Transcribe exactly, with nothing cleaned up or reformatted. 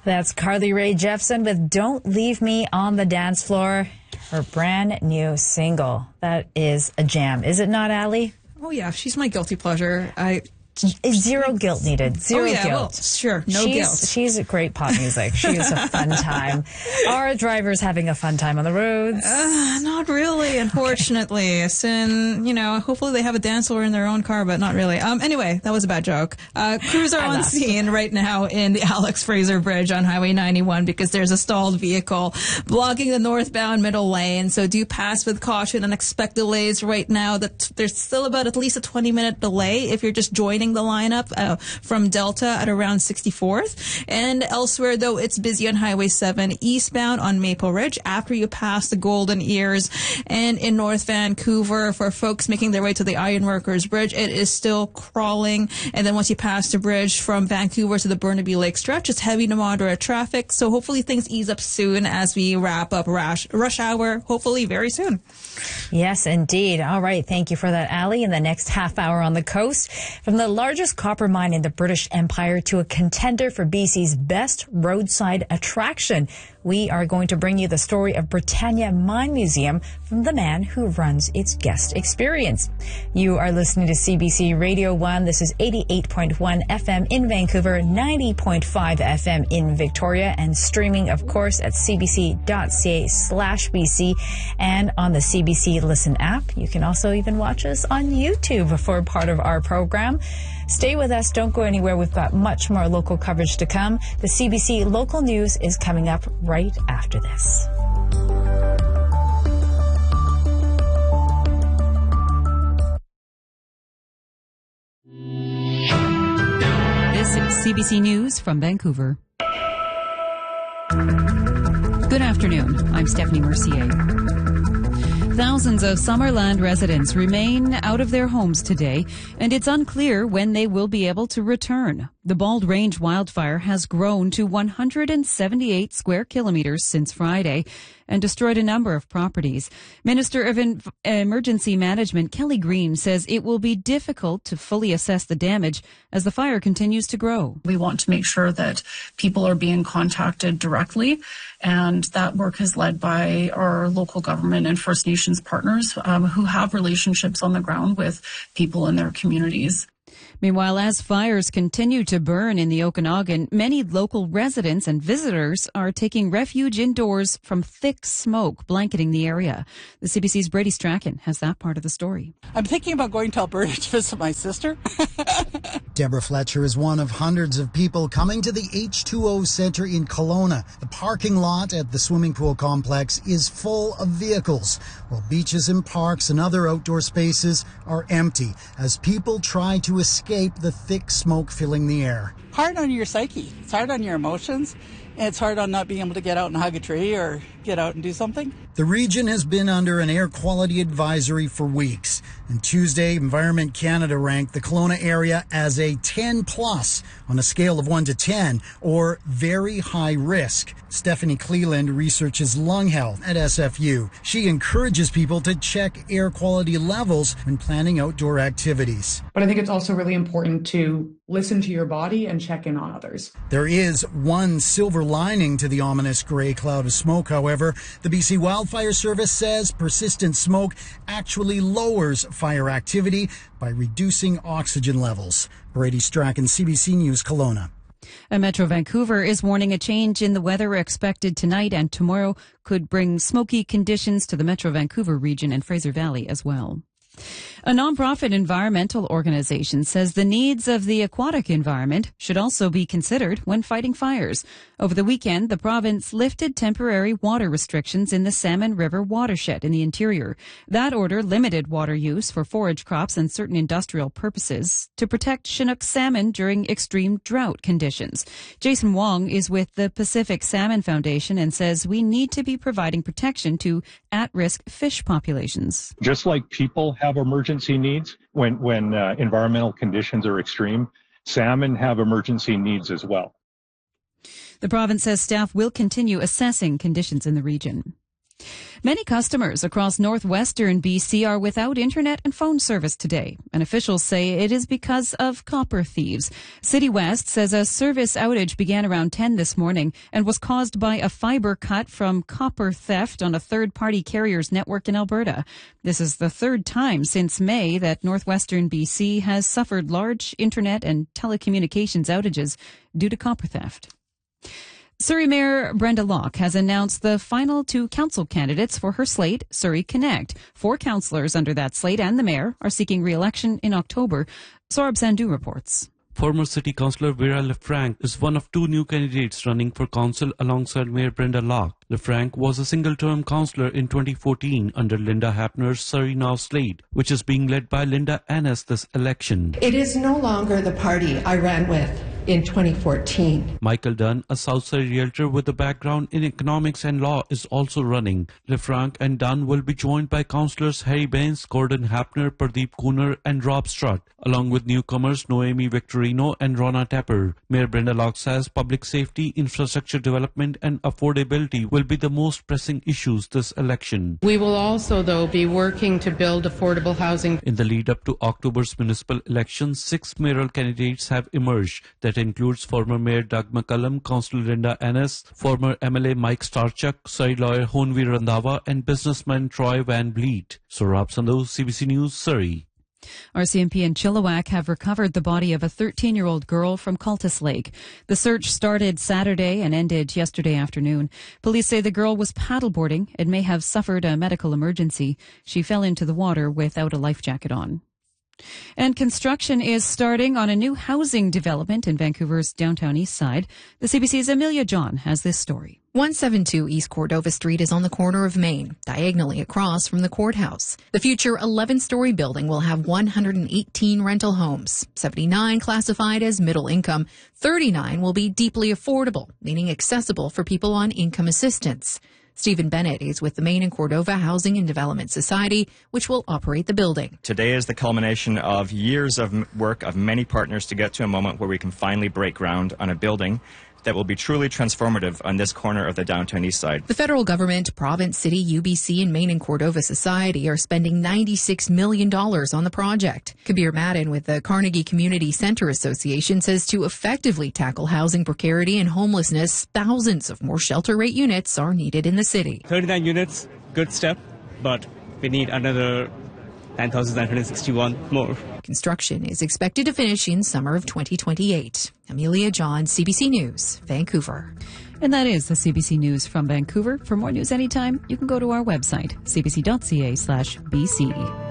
That's Carly Rae Jepsen with Don't Leave Me on the Dance Floor, her brand new single. That is a jam. Is it not, Allie? Oh, yeah. She's my guilty pleasure. I Zero guilt needed. Zero oh, yeah, guilt. Well, sure, no she's, guilt. She's a great pop music. She is a fun time. Are drivers having a fun time on the roads? Uh, not really, unfortunately. Okay. And, you know, hopefully they have a dance floor in their own car, but not really. Um, anyway, that was a bad joke. Uh, crews are I on laughed. scene right now in the Alex Fraser Bridge on Highway ninety-one because there's a stalled vehicle blocking the northbound middle lane. So do pass with caution and expect delays right now. That there's still about at least a twenty minute delay if you're just joining the lineup uh, from Delta at around sixty-fourth. And elsewhere, though, it's busy on Highway seven eastbound on Maple Ridge after you pass the Golden Ears. And in North Vancouver, for folks making their way to the Ironworkers Bridge, it is still crawling. And then once you pass the bridge from Vancouver to the Burnaby Lake stretch, it's heavy to moderate traffic. So hopefully things ease up soon as we wrap up rush, rush hour, hopefully very soon. Yes, indeed. All right. Thank you for that, Allie. In the next half hour on the coast, from the largest copper mine in the British Empire to a contender for B C's best roadside attraction, we are going to bring you the story of Britannia Mine Museum from the man who runs its guest experience. You are listening to C B C Radio one. This is eighty-eight point one F M in Vancouver, ninety point five F M in Victoria, and streaming, of course, at cbc.ca slash BC and on the C B C Listen app. You can also even watch us on YouTube for part of our program. Stay with us. Don't go anywhere. We've got much more local coverage to come. The C B C Local News is coming up right after this. This is C B C News from Vancouver. Good afternoon. I'm Stephanie Mercier. Thousands of Summerland residents remain out of their homes today, and it's unclear when they will be able to return. The Bald Range wildfire has grown to one hundred seventy-eight square kilometers since Friday and destroyed a number of properties. Minister of In- Emergency Management Kelly Green says it will be difficult to fully assess the damage as the fire continues to grow. We want to make sure that people are being contacted directly, and that work is led by our local government and First Nations partners um, who have relationships on the ground with people in their communities. Meanwhile, as fires continue to burn in the Okanagan, many local residents and visitors are taking refuge indoors from thick smoke blanketing the area. The C B C's Brady Strachan has that part of the story. I'm thinking about going to Alberta to visit my sister. Deborah Fletcher is one of hundreds of people coming to the H two O Centre in Kelowna. The parking lot at the swimming pool complex is full of vehicles, while beaches and parks and other outdoor spaces are empty as people try to escape the thick smoke filling the air. Hard on your psyche. It's hard on your emotions. And it's hard on not being able to get out and hug a tree or get out and do something. The region has been under an air quality advisory for weeks. And Tuesday, Environment Canada ranked the Kelowna area as a ten plus on a scale of one to ten, or very high risk. Stephanie Cleland researches lung health at S F U. She encourages people to check air quality levels when planning outdoor activities. But I think it's also really important to listen to your body and check in on others. There is one silver lining to the ominous gray cloud of smoke, however. The B C Wildfire Service says persistent smoke actually lowers fire activity by reducing oxygen levels. Brady Strachan, C B C News, Kelowna. And Metro Vancouver is warning a change in the weather expected tonight and tomorrow could bring smoky conditions to the Metro Vancouver region and Fraser Valley as well. A nonprofit environmental organization says the needs of the aquatic environment should also be considered when fighting fires. Over the weekend, the province lifted temporary water restrictions in the Salmon River watershed in the interior. That order limited water use for forage crops and certain industrial purposes to protect Chinook salmon during extreme drought conditions. Jason Wong is with the Pacific Salmon Foundation and says we need to be providing protection to at-risk fish populations. Just like people have emergency needs when, when uh, environmental conditions are extreme, salmon have emergency needs as well. The province says staff will continue assessing conditions in the region. Many customers across northwestern B C are without internet and phone service today, and officials say it is because of copper thieves. City West says a service outage began around ten this morning and was caused by a fiber cut from copper theft on a third-party carrier's network in Alberta. This is the third time since May that northwestern B C has suffered large internet and telecommunications outages due to copper theft. Surrey Mayor Brenda Locke has announced the final two council candidates for her slate, Surrey Connect. Four councillors under that slate and the mayor are seeking re-election in October. Saurabh Sandhu reports. Former City Councillor Vera Lefranc is one of two new candidates running for council alongside Mayor Brenda Locke. Lefranc was a single-term councillor in twenty fourteen under Linda Hapner's Surrey Now slate, which is being led by Linda Annis this election. It is no longer the party I ran with in twenty fourteen. Michael Dunn, a Southside realtor with a background in economics and law, is also running. Lefranc and Dunn will be joined by councillors Harry Baines, Gordon Hapner, Pradeep Kunar and Rob Strutt, along with newcomers Noemi Victorino and Rona Tapper. Mayor Brenda Locke says public safety, infrastructure development and affordability will be the most pressing issues this election. We will also, though, be working to build affordable housing. In the lead up to October's municipal elections, six mayoral candidates have emerged. That includes former Mayor Doug McCullum, Councillor Linda Annis, former M L A Mike Starchuk, Surrey lawyer Honvi Randhawa and businessman Troy Van Vliet. Saurabh Sandhu, C B C News, Surrey. R C M P and Chilliwack have recovered the body of a thirteen-year-old girl from Cultus Lake. The search started Saturday and ended yesterday afternoon. Police say the girl was paddleboarding and may have suffered a medical emergency. She fell into the water without a life jacket on. And construction is starting on a new housing development in Vancouver's downtown east side. The C B C's Amelia John has this story. one seventy-two East Cordova Street is on the corner of Main, diagonally across from the courthouse. The future eleven-story building will have one hundred eighteen rental homes, seventy-nine classified as middle income, thirty-nine will be deeply affordable, meaning accessible for people on income assistance. Stephen Bennett is with the Main and Cordova Housing and Development Society, which will operate the building. Today is the culmination of years of work of many partners to get to a moment where we can finally break ground on a building that will be truly transformative on this corner of the downtown east side. The federal government, province, city, U B C, and Main and Cordova Society are spending ninety-six million dollars on the project. Kabir Madden with the Carnegie Community Center Association says to effectively tackle housing precarity and homelessness, thousands of more shelter rate units are needed in the city. thirty-nine units, good step, but we need another nine thousand nine hundred sixty-one more. Construction is expected to finish in summer of twenty twenty-eight. Amelia John, C B C News, Vancouver. And that is the C B C News from Vancouver. For more news anytime, you can go to our website, c b c dot c a slash b c.